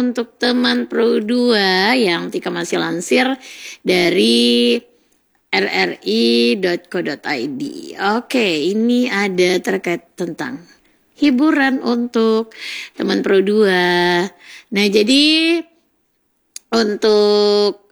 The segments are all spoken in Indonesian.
untuk teman Pro 2 yang Tika masih lansir dari rri.co.id. Oke, ini ada terkait tentang hiburan untuk teman Pro 2. Nah, jadi untuk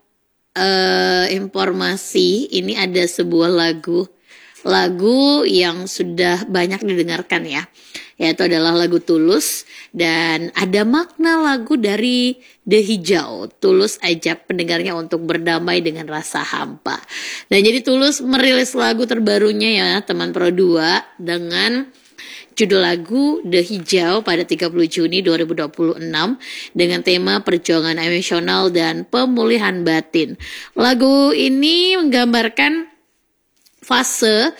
informasi, ini ada sebuah lagu yang sudah banyak didengarkan ya, yaitu adalah lagu Tulus, dan ada makna lagu dari The Hijau. Tulus ajak pendengarnya untuk berdamai dengan rasa hampa. Nah, jadi Tulus merilis lagu terbarunya ya teman Pro 2 dengan judul lagu The Hijau pada 30 Juni 2026 dengan tema perjuangan emosional dan pemulihan batin. Lagu ini menggambarkan fase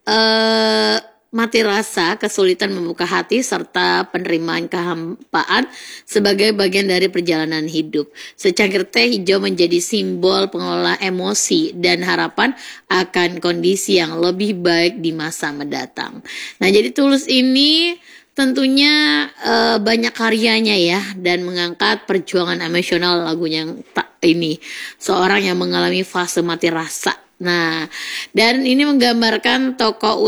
mati rasa, kesulitan membuka hati, serta penerimaan kehampaan sebagai bagian dari perjalanan hidup. Secangkir teh hijau menjadi simbol pengelola emosi dan harapan akan kondisi yang lebih baik di masa mendatang. Nah, jadi Tulus ini tentunya banyak karyanya ya, dan mengangkat perjuangan emosional lagunya yang ini. Seorang yang mengalami fase mati rasa. Nah, dan ini menggambarkan tokoh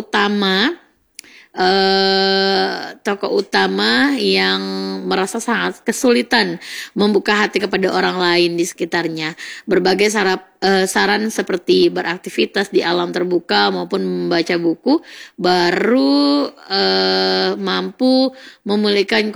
utama yang merasa sangat kesulitan membuka hati kepada orang lain di sekitarnya. Berbagai saran seperti beraktivitas di alam terbuka maupun membaca buku belum mampu memulihkan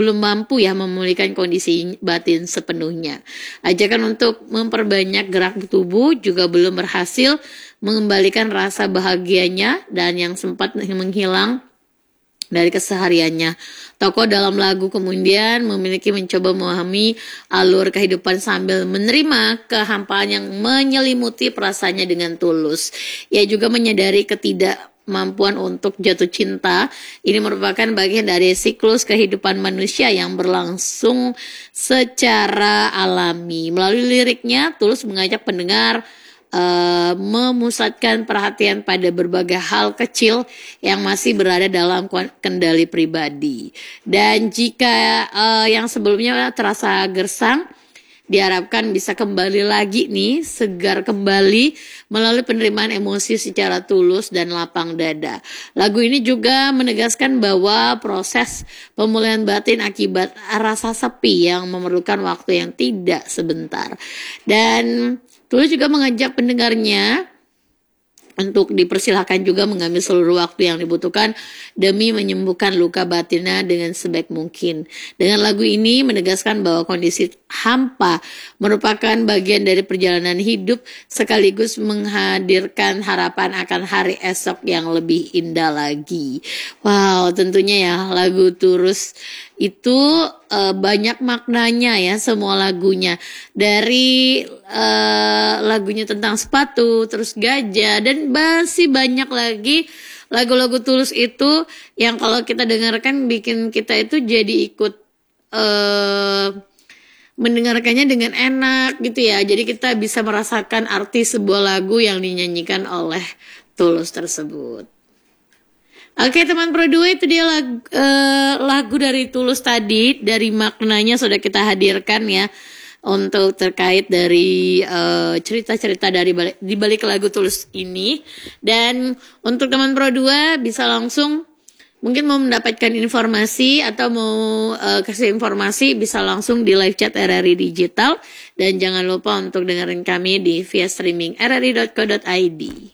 kondisi batin sepenuhnya. Ajakan untuk memperbanyak gerak tubuh juga belum berhasil mengembalikan rasa bahagianya dan yang sempat menghilang dari kesehariannya. Tokoh dalam lagu kemudian mencoba memahami alur kehidupan sambil menerima kehampaan yang menyelimuti perasaannya dengan tulus. Ia juga menyadari ketidakmampuan untuk jatuh cinta. Ini merupakan bagian dari siklus kehidupan manusia yang berlangsung secara alami. Melalui liriknya, Tulus mengajak pendengar memusatkan perhatian pada berbagai hal kecil yang masih berada dalam kendali pribadi. Dan jika yang sebelumnya terasa gersang, diharapkan bisa kembali lagi nih, segar kembali melalui penerimaan emosi secara tulus dan lapang dada. Lagu ini juga menegaskan bahwa proses pemulihan batin akibat rasa sepi yang memerlukan waktu yang tidak sebentar. Dan Tulus juga mengajak pendengarnya untuk dipersilahkan juga mengambil seluruh waktu yang dibutuhkan demi menyembuhkan luka batinnya dengan sebaik mungkin. Dengan lagu ini menegaskan bahwa kondisi hampa merupakan bagian dari perjalanan hidup sekaligus menghadirkan harapan akan hari esok yang lebih indah lagi. Wow, tentunya ya lagu Tulus itu banyak maknanya ya, semua lagunya. Dari lagunya tentang sepatu, terus gajah, dan masih banyak lagi lagu-lagu Tulus itu yang kalau kita dengarkan bikin kita itu jadi ikut mendengarkannya dengan enak gitu ya. Jadi kita bisa merasakan arti sebuah lagu yang dinyanyikan oleh Tulus tersebut. Oke teman Pro 2, itu dia lagu dari Tulus tadi. Dari maknanya sudah kita hadirkan ya, untuk terkait dari cerita-cerita di balik lagu Tulus ini. Dan untuk teman Pro 2 bisa langsung, mungkin mau mendapatkan informasi atau mau kasih informasi, bisa langsung di live chat RRI Digital. Dan jangan lupa untuk dengerin kami via streaming rri.co.id.